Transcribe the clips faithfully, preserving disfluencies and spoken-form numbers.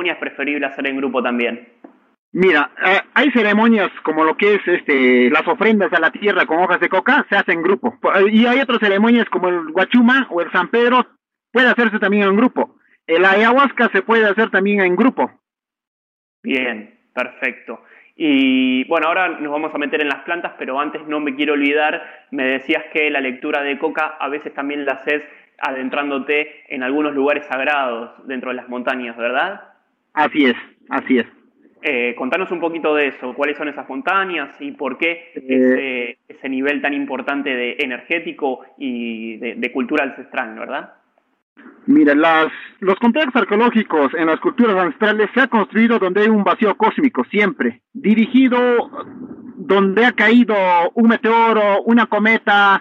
ceremonia es preferible hacer en grupo también? Mira, eh, hay ceremonias como lo que es este las ofrendas a la tierra con hojas de coca, se hace en grupo. Y hay otras ceremonias como el Guachuma o el San Pedro, puede hacerse también en grupo. El ayahuasca se puede hacer también en grupo. Bien, perfecto. Y bueno, ahora nos vamos a meter en las plantas, pero antes no me quiero olvidar, me decías que la lectura de coca a veces también la haces adentrándote en algunos lugares sagrados dentro de las montañas, ¿verdad? Así es, así es. Eh, contanos un poquito de eso, cuáles son esas montañas y por qué Eh, ese, ese nivel tan importante de energético y de, de cultura ancestral, ¿verdad? Mira, las, los complejos arqueológicos en las culturas ancestrales se ha construido donde hay un vacío cósmico, siempre, dirigido donde ha caído un meteoro, una cometa,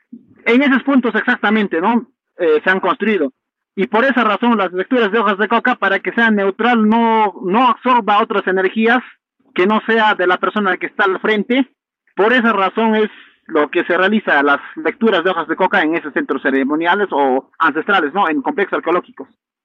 en esos puntos exactamente, ¿no? Eh, se han construido. Y por esa razón las lecturas de hojas de coca, para que sea neutral, no, no absorba otras energías que no sea de la persona que está al frente. Por esa razón es lo que se realiza las lecturas de hojas de coca en esos centros ceremoniales o ancestrales, ¿no? En complejos arqueológicos.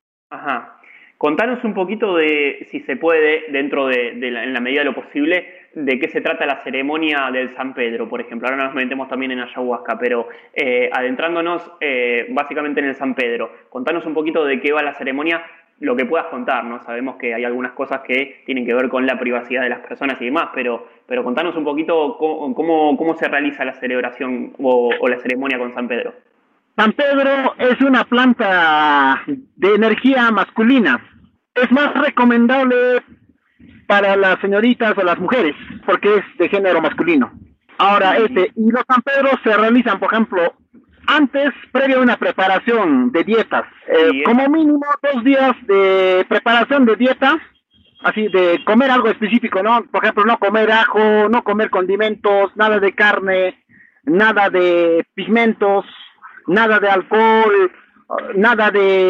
Ajá. Contanos un poquito de, si se puede, dentro de, de la, en la medida de lo posible, de qué se trata la ceremonia del San Pedro, por ejemplo. Ahora nos metemos también en ayahuasca, pero eh, adentrándonos eh, básicamente en el San Pedro, contanos un poquito de qué va la ceremonia, lo que puedas contar, ¿no? Sabemos que hay algunas cosas que tienen que ver con la privacidad de las personas y demás, pero, pero contanos un poquito cómo, cómo, cómo se realiza la celebración o, o la ceremonia con San Pedro. San Pedro es una planta de energía masculina. Es más recomendable para las señoritas o las mujeres, porque es de género masculino. Ahora, este, y los San Pedro se realizan, por ejemplo, antes, previo a una preparación de dietas, eh, sí, como mínimo dos días de preparación de dieta, así de comer algo específico, ¿no? Por ejemplo, no comer ajo, no comer condimentos, nada de carne, nada de pigmentos, nada de alcohol, nada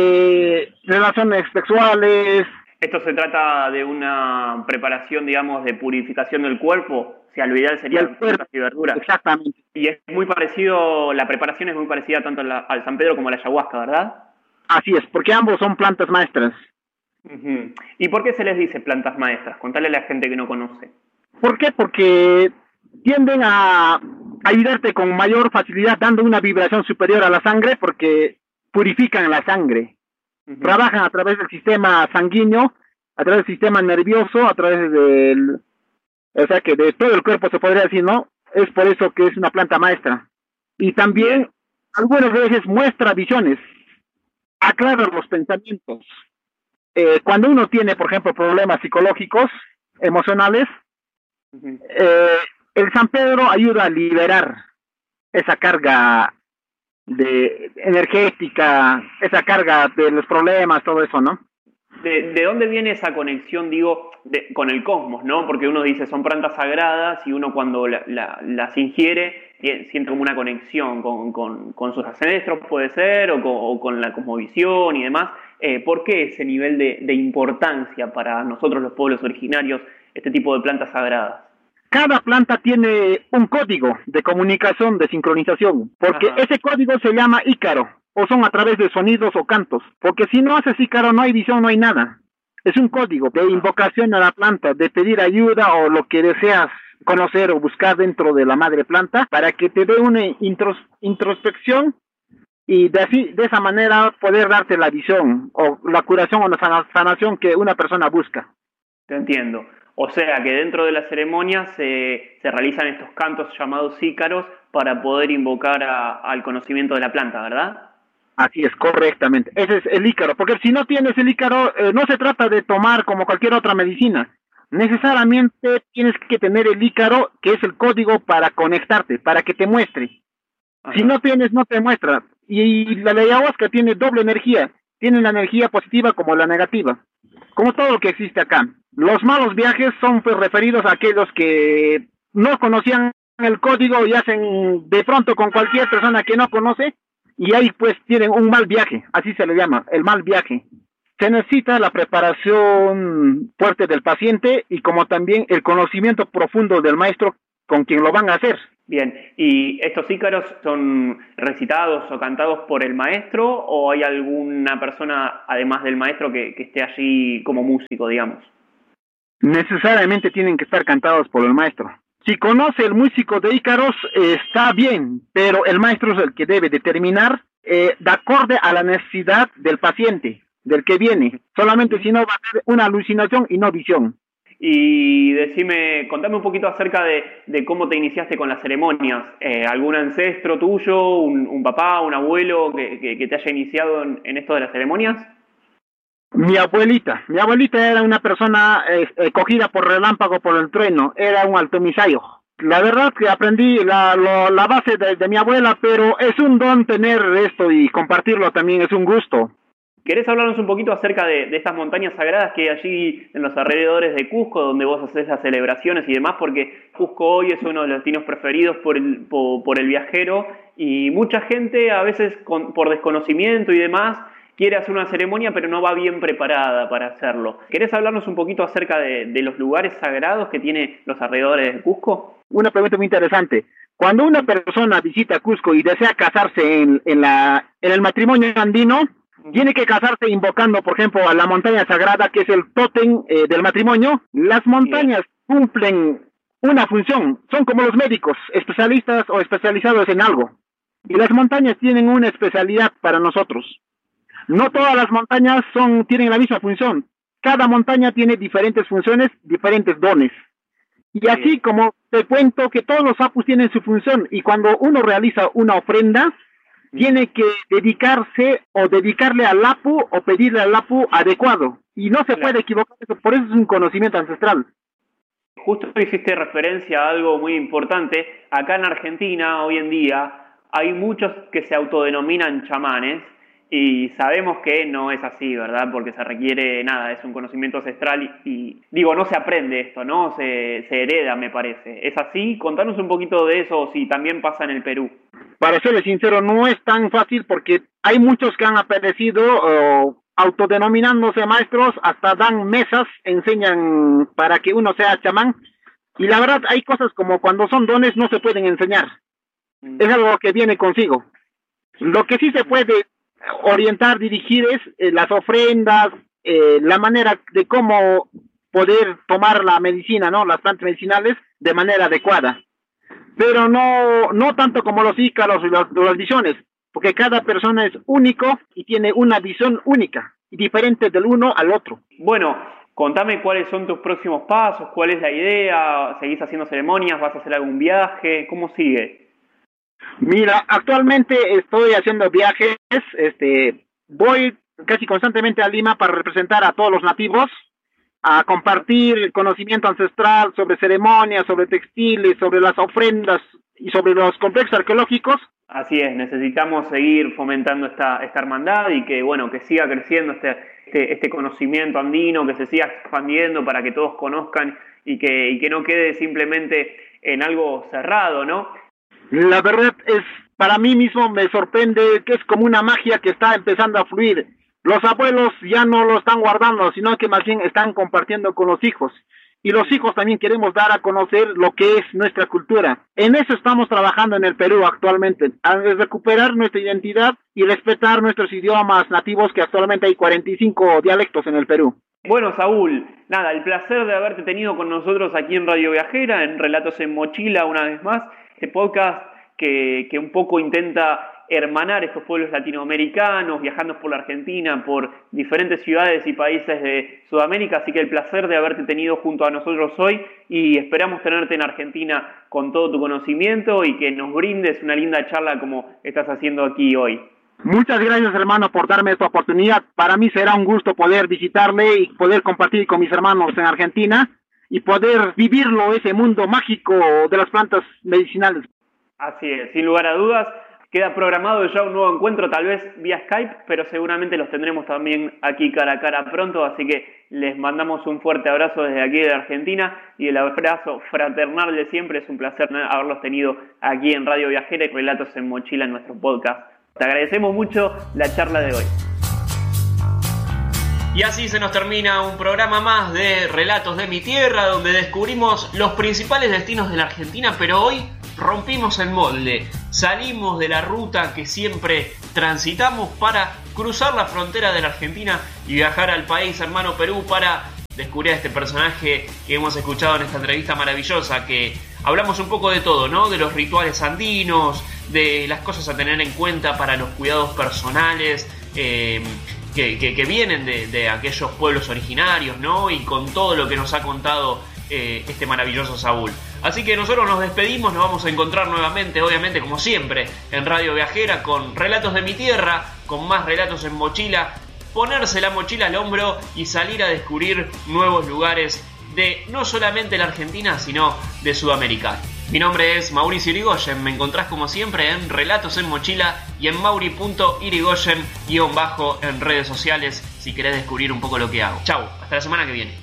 de relaciones sexuales. Esto se trata de una preparación, digamos, de purificación del cuerpo. Si al ideal serían frutas y verduras. Exactamente. Y es muy parecido, la preparación es muy parecida tanto la, al San Pedro como a la ayahuasca, ¿verdad? Así es, porque ambos son plantas maestras. Uh-huh. ¿Y por qué se les dice plantas maestras? Contale a la gente que no conoce. ¿Por qué? Porque tienden a ayudarte con mayor facilidad, dando una vibración superior a la sangre, porque purifican la sangre. Uh-huh. Trabajan a través del sistema sanguíneo, a través del sistema nervioso, a través del... O sea que de todo el cuerpo se podría decir, ¿no? Es por eso que es una planta maestra. Y también, bien, algunas veces muestra visiones, aclara los pensamientos. Eh, cuando uno tiene, por ejemplo, problemas psicológicos, emocionales, uh-huh. eh, el San Pedro ayuda a liberar esa carga de energética, esa carga de los problemas, todo eso, ¿no? ¿De, de dónde viene esa conexión, digo, de, con el cosmos, ¿no? Porque uno dice, son plantas sagradas y uno cuando la, la, las ingiere siente como una conexión con, con, con sus ancestros, puede ser, o con, o con la cosmovisión y demás. Eh, ¿Por qué ese nivel de, de importancia para nosotros los pueblos originarios, este tipo de plantas sagradas? Cada planta tiene un código de comunicación, de sincronización, porque Ajá. ese código se llama ícaro, o son a través de sonidos o cantos, porque si no haces ícaro no hay visión, no hay nada. Es un código de invocación a la planta, de pedir ayuda o lo que deseas conocer o buscar dentro de la madre planta, para que te dé una intros, introspección y de, así, de esa manera poder darte la visión o la curación o la sanación que una persona busca. Te entiendo. O sea que dentro de la ceremonia se, se realizan estos cantos llamados ícaros para poder invocar a, al conocimiento de la planta, ¿verdad? Así es, correctamente. Ese es el ícaro, porque si no tienes el ícaro, eh, no se trata de tomar como cualquier otra medicina. Necesariamente tienes que tener el ícaro, que es el código para conectarte, para que te muestre. Ajá. Si no tienes, no te muestra. Y la ayahuasca tiene doble energía. Tiene la energía positiva como la negativa. Como todo lo que existe acá. Los malos viajes son pues referidos a aquellos que no conocían el código y hacen de pronto con cualquier persona que no conoce y ahí pues tienen un mal viaje, así se le llama, el mal viaje. Se necesita la preparación fuerte del paciente y como también el conocimiento profundo del maestro con quien lo van a hacer. Bien, ¿y estos ícaros son recitados o cantados por el maestro o hay alguna persona, además del maestro, que, que esté allí como músico, digamos? Necesariamente tienen que estar cantados por el maestro. Si conoce el músico de ícaros, eh, está bien, pero el maestro es el que debe determinar eh, de acorde a la necesidad del paciente, del que viene. Solamente si no va a ser una alucinación y no visión. Y decime, contame un poquito acerca de, de cómo te iniciaste con las ceremonias. Eh, ¿Algún ancestro tuyo, un, un papá, un abuelo que, que, que te haya iniciado en, en esto de las ceremonias? Mi abuelita, mi abuelita era una persona eh, eh, cogida por relámpago, por el trueno, era un altomisayo. La verdad que aprendí la, lo, la base de, de mi abuela, pero es un don tener esto y compartirlo también, es un gusto. ¿Querés hablarnos un poquito acerca de, de estas montañas sagradas que hay allí en los alrededores de Cusco, donde vos haces las celebraciones y demás? Porque Cusco hoy es uno de los destinos preferidos por el, por, por el viajero y mucha gente, a veces con, por desconocimiento y demás, quiere hacer una ceremonia pero no va bien preparada para hacerlo. ¿Querés hablarnos un poquito acerca de, de los lugares sagrados que tiene los alrededores de Cusco? Una pregunta muy interesante. Cuando una persona visita Cusco y desea casarse en, en, la, en el matrimonio andino, tiene que casarse invocando, por ejemplo, a la montaña sagrada, que es el tótem eh, del matrimonio. Las montañas cumplen una función, son como los médicos, especialistas o especializados en algo. Y las montañas tienen una especialidad para nosotros. No todas las montañas son tienen la misma función. Cada montaña tiene diferentes funciones, diferentes dones. Y así como te cuento que todos los apus tienen su función, y cuando uno realiza una ofrenda, tiene que dedicarse o dedicarle al apu o pedirle al apu adecuado. Y no se claro. puede equivocar, por eso es un conocimiento ancestral. Justo hiciste referencia a algo muy importante. Acá en Argentina, hoy en día, hay muchos que se autodenominan chamanes y sabemos que no es así, ¿verdad? Porque se requiere, nada, es un conocimiento ancestral y, y digo, no se aprende esto, ¿no? Se, se hereda, me parece. ¿Es así? Contanos un poquito de eso, si también pasa en el Perú. Para serles sincero, no es tan fácil porque hay muchos que han aparecido uh, autodenominándose maestros, hasta dan mesas, enseñan para que uno sea chamán, y la verdad hay cosas como cuando son dones no se pueden enseñar. Mm. Es algo que viene consigo. Lo que sí se puede orientar, dirigir es eh, las ofrendas, eh, la manera de cómo poder tomar la medicina, ¿no? Las plantas medicinales de manera adecuada. Pero no no tanto como los ícaros y los, las visiones, porque cada persona es único y tiene una visión única y diferente del uno al otro. Bueno, contame cuáles son tus próximos pasos, cuál es la idea, ¿seguís haciendo ceremonias, vas a hacer algún viaje? ¿Cómo sigue? Mira, actualmente estoy haciendo viajes, este, voy casi constantemente a Lima para representar a todos los nativos, a compartir el conocimiento ancestral sobre ceremonias, sobre textiles, sobre las ofrendas y sobre los complejos arqueológicos. Así es, necesitamos seguir fomentando esta, esta hermandad y que, bueno, que siga creciendo este, este, este conocimiento andino, que se siga expandiendo para que todos conozcan y que, y que no quede simplemente en algo cerrado, ¿no? La verdad es, para mí mismo me sorprende que es como una magia que está empezando a fluir. Los abuelos ya no lo están guardando, sino que más bien están compartiendo con los hijos. Y los hijos también queremos dar a conocer lo que es nuestra cultura. En eso estamos trabajando en el Perú actualmente, a recuperar nuestra identidad y respetar nuestros idiomas nativos, que actualmente hay cuarenta y cinco dialectos en el Perú. Bueno, Saúl, nada, el placer de haberte tenido con nosotros aquí en Radio Viajera, en Relatos en Mochila, una vez más. Este podcast que, que un poco intenta hermanar estos pueblos latinoamericanos, viajando por la Argentina, por diferentes ciudades y países de Sudamérica, así que el placer de haberte tenido junto a nosotros hoy y esperamos tenerte en Argentina con todo tu conocimiento y que nos brindes una linda charla como estás haciendo aquí hoy. Muchas gracias, hermano, por darme esta oportunidad. Para mí será un gusto poder visitarle y poder compartir con mis hermanos en Argentina y poder vivirlo, ese mundo mágico de las plantas medicinales. Así es, sin lugar a dudas. Queda programado ya un nuevo encuentro, tal vez vía Skype, pero seguramente los tendremos también aquí cara a cara pronto, así que les mandamos un fuerte abrazo desde aquí de Argentina y el abrazo fraternal de siempre. Es un placer haberlos tenido aquí en Radio Viajera y Relatos en Mochila en nuestro podcast. Te agradecemos mucho la charla de hoy. Y así se nos termina un programa más de Relatos de mi Tierra, donde descubrimos los principales destinos de la Argentina, pero hoy rompimos el molde, salimos de la ruta que siempre transitamos para cruzar la frontera de la Argentina y viajar al país hermano Perú para descubrir a este personaje que hemos escuchado en esta entrevista maravillosa, que hablamos un poco de todo, ¿no? De los rituales andinos, de las cosas a tener en cuenta para los cuidados personales, eh, que, que, que vienen de, de aquellos pueblos originarios, ¿no? Y con todo lo que nos ha contado eh, este maravilloso Saúl. Así que nosotros nos despedimos, nos vamos a encontrar nuevamente, obviamente como siempre, en Radio Viajera con Relatos de mi Tierra, con más relatos en mochila, ponerse la mochila al hombro y salir a descubrir nuevos lugares de no solamente la Argentina, sino de Sudamérica. Mi nombre es Mauricio Irigoyen, me encontrás como siempre en Relatos en Mochila y en mauri punto irigoyen guión bajo en redes sociales si querés descubrir un poco lo que hago. Chau, hasta la semana que viene.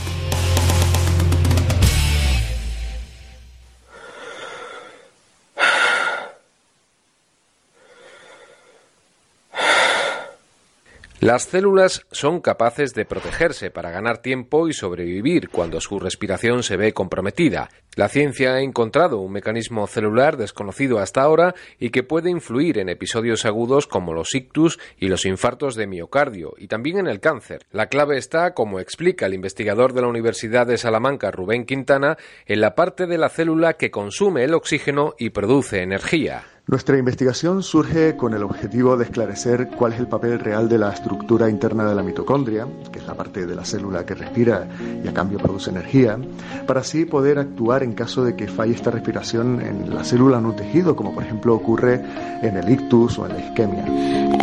Las células son capaces de protegerse para ganar tiempo y sobrevivir cuando su respiración se ve comprometida. La ciencia ha encontrado un mecanismo celular desconocido hasta ahora y que puede influir en episodios agudos como los ictus y los infartos de miocardio, y también en el cáncer. La clave está, como explica el investigador de la Universidad de Salamanca, Rubén Quintana, en la parte de la célula que consume el oxígeno y produce energía. Nuestra investigación surge con el objetivo de esclarecer cuál es el papel real de la estructura interna de la mitocondria, que es la parte de la célula que respira y a cambio produce energía, para así poder actuar en caso de que falle esta respiración en la célula o en un tejido, como por ejemplo ocurre en el ictus o en la isquemia.